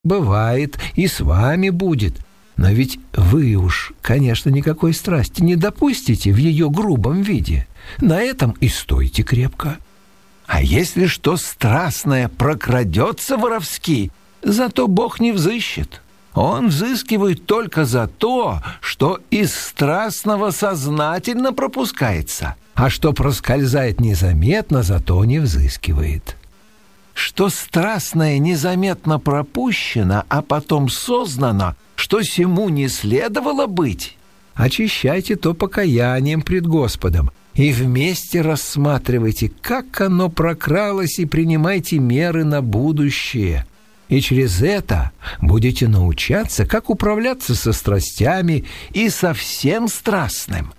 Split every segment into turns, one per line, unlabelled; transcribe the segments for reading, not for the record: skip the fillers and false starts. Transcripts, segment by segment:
Бывает, и с вами будет. Но ведь вы уж, конечно, никакой страсти не допустите в ее грубом виде. На этом и стойте крепко. А если что страстное прокрадется воровски, зато Бог не взыщет. Он взыскивает только за то, что из страстного сознательно пропускается, а что проскользает незаметно, зато не взыскивает. Что страстное незаметно пропущено, а потом сознано, что сему не следовало быть, очищайте то покаянием пред Господом и вместе рассматривайте, как оно прокралось, и принимайте меры на будущее. И через это будете научаться, как управляться со страстями и со всем страстным.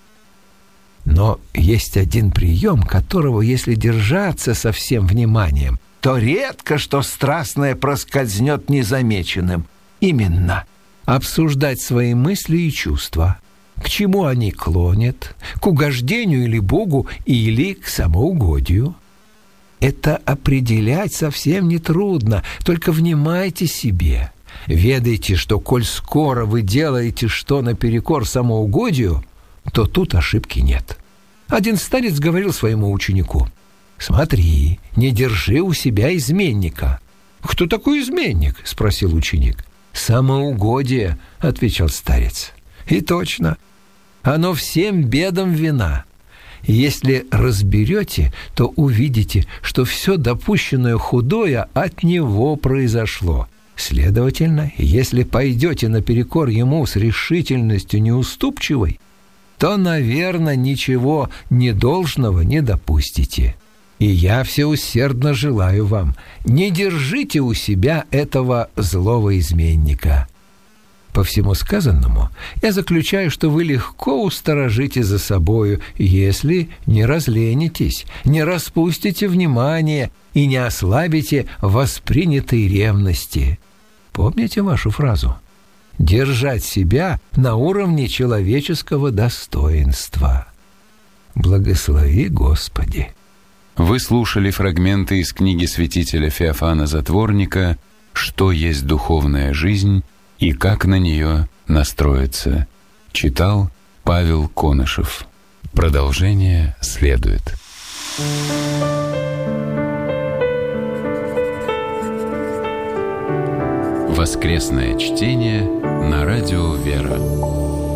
Но есть один прием, которого, если держаться со всем вниманием, то редко что страстное проскользнет незамеченным. Именно обсуждать свои мысли и чувства. К чему они клонят? К угождению или Богу, или к самоугодию? Это определять совсем нетрудно, только внимайте себе. Ведайте, что коль скоро вы делаете что наперекор самоугодию, то тут ошибки нет. Один старец говорил своему ученику: «Смотри, не держи у себя изменника». «Кто такой изменник?» – спросил ученик. «Самоугодие», – отвечал старец. И точно, оно всем бедам вина. Если разберете, то увидите, что все допущенное худое от него произошло. Следовательно, если пойдете наперекор ему с решительностью неуступчивой, то, наверное, ничего недолжного не допустите. И я всеусердно желаю вам, не держите у себя этого злого изменника. По всему сказанному, я заключаю, что вы легко усторожите за собою, если не разленитесь, не распустите внимание и не ослабите воспринятой ревности. Помните вашу фразу? Держать себя на уровне человеческого достоинства. Благослови, Господи.
Вы слушали фрагменты из книги святителя Феофана Затворника «Что есть духовная жизнь и как на нее настроиться». Читал Павел Конышев. Продолжение следует. Воскресное чтение на радио «Вера».